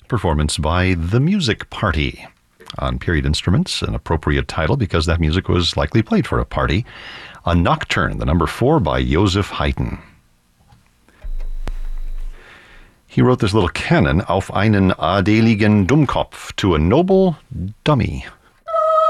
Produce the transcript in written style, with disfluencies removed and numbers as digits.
performance by The Music Party on Period Instruments, an appropriate title because that music was likely played for a party. A Nocturne, the number 4 by Joseph Haydn. He wrote this little canon, Auf einen adeligen Dummkopf, to a noble dummy.